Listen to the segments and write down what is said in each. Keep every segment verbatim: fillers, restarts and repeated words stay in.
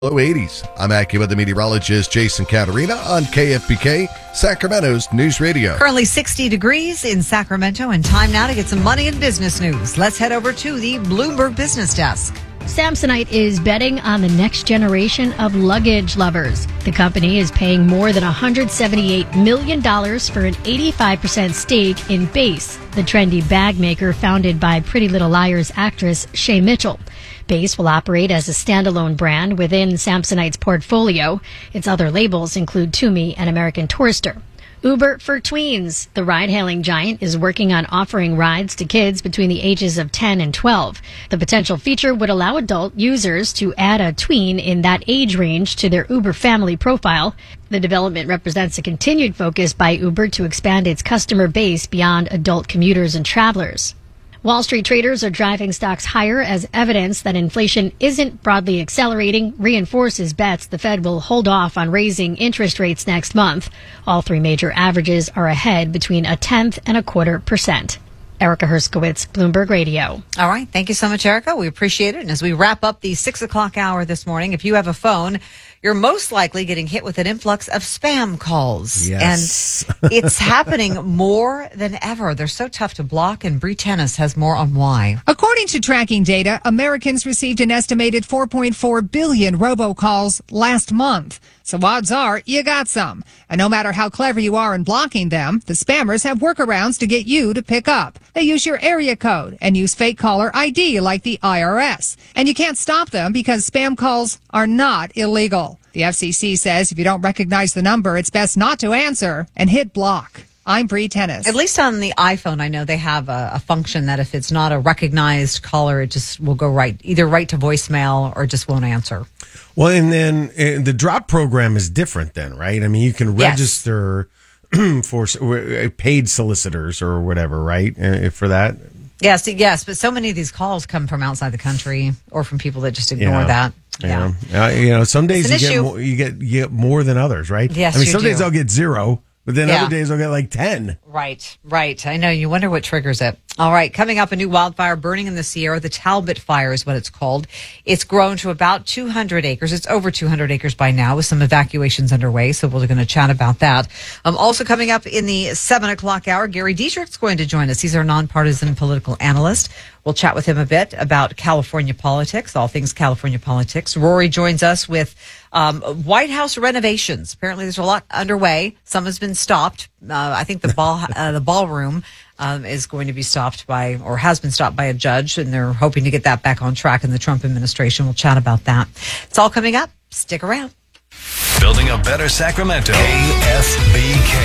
Low eighties. I'm AccuWeather meteorologist Jason Caterina on K F B K, Sacramento's News Radio. Currently sixty degrees in Sacramento, and time now to get some money and business news. Let's head over to the Bloomberg Business Desk. Samsonite is betting on the next generation of luggage lovers. The company is paying more than one hundred seventy-eight million dollars for an eighty-five percent stake in Base, the trendy bag maker founded by Pretty Little Liars actress Shay Mitchell. Base will operate as a standalone brand within Samsonite's portfolio. Its other labels include Tumi and American Tourister. Uber for tweens. The ride-hailing giant is working on offering rides to kids between the ages of ten and twelve. The potential feature would allow adult users to add a tween in that age range to their Uber family profile. The development represents a continued focus by Uber to expand its customer base beyond adult commuters and travelers. Wall Street traders are driving stocks higher as evidence that inflation isn't broadly accelerating reinforces bets the Fed will hold off on raising interest rates next month. All three major averages are ahead between a tenth and a quarter percent. Erica Herskowitz, Bloomberg Radio. All right. Thank you so much, Erica. We appreciate it. And as we wrap up the six o'clock hour this morning, if you have a phone, you're most likely getting hit with an influx of spam calls. Yes. And it's happening more than ever. They're so tough to block, and Bree Tennis has more on why. According to tracking data, Americans received an estimated four point four billion robocalls last month. So odds are you got some. And no matter how clever you are in blocking them, the spammers have workarounds to get you to pick up. They use your area code and use fake caller I D like the I R S. And you can't stop them because spam calls are not illegal. The F C C says if you don't recognize the number, it's best not to answer and hit block. I'm Bree Tennis. At least on the iPhone, I know they have a, a function that if it's not a recognized caller, it just will go right, either right to voicemail or just won't answer. Well, and then uh, the drop program is different then, right? I mean, you can Yes. register for uh, paid solicitors or whatever, right? Uh, for that. Yes, yes, but so many of these calls come from outside the country or from people that just ignore Yeah. that. Yeah. Yeah. Uh, you know, some days It's you an get, issue. more, you get you get more than others, right? Yes, I mean, you some do. days I'll get zero, but then Yeah. other days I'll get like ten. Right, right. I know. You wonder what triggers it. All right. Coming up, a new wildfire burning in the Sierra. The Talbot Fire is what it's called. It's grown to about two hundred acres. It's over two hundred acres by now with some evacuations underway. So we're going to chat about that. Um, also coming up in the seven o'clock hour, Gary Dietrich's going to join us. He's our nonpartisan political analyst. We'll chat with him a bit about California politics, all things California politics. Rory joins us with um, White House renovations. Apparently, there's a lot underway. Some has been stopped. Uh, I think the ball, uh, the ballroom um, is going to be stopped by, or has been stopped by a judge, and they're hoping to get that back on track in the Trump administration. We'll chat about that. It's all coming up. Stick around. Building a better Sacramento. K F B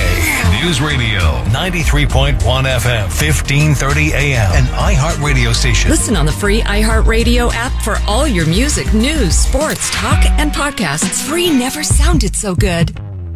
K News Radio ninety-three point one F M, fifteen thirty A M, an iHeartRadio station. Listen on the free iHeartRadio app for all your music, news, sports, talk, and podcasts. Free never sounded so good.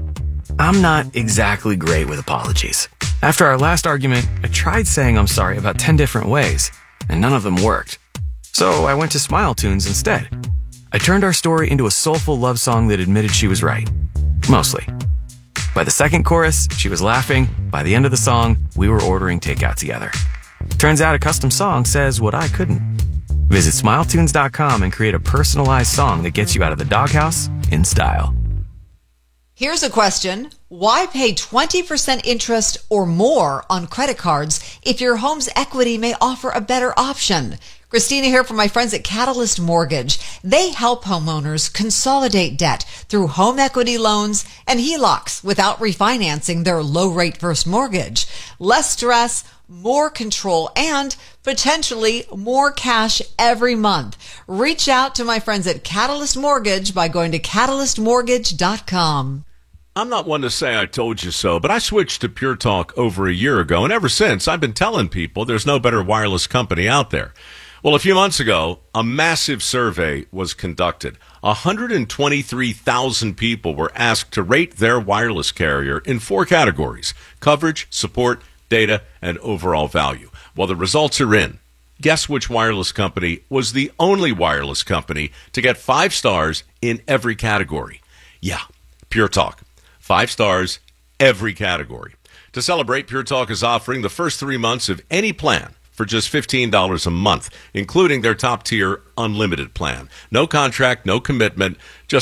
I'm not exactly great with apologies. After our last argument, I tried saying I'm sorry about ten different ways, and none of them worked. So I went to Smile Tunes instead. I turned our story into a soulful love song that admitted she was right. Mostly. By the second chorus, she was laughing. By the end of the song, we were ordering takeout together. Turns out a custom song says what I couldn't. Visit smile tunes dot com and create a personalized song that gets you out of the doghouse in style. Here's a question. Why pay twenty percent interest or more on credit cards if your home's equity may offer a better option? Christina here from my friends at Catalyst Mortgage. They help homeowners consolidate debt through home equity loans and H E L O Cs without refinancing their low-rate first mortgage. Less stress, more control, and potentially more cash every month. Reach out to my friends at Catalyst Mortgage by going to catalyst mortgage dot com. I'm not one to say I told you so, but I switched to Pure Talk over a year ago, and ever since, I've been telling people there's no better wireless company out there. Well, a few months ago, a massive survey was conducted. one hundred twenty-three thousand people were asked to rate their wireless carrier in four categories: coverage, support, data, and overall value. Well, the results are in. Guess which wireless company was the only wireless company to get five stars in every category? Yeah, Pure Talk. Five stars, every category. To celebrate, Pure Talk is offering the first three months of any plan for just fifteen dollars a month, including their top-tier unlimited plan. No contract, no commitment, just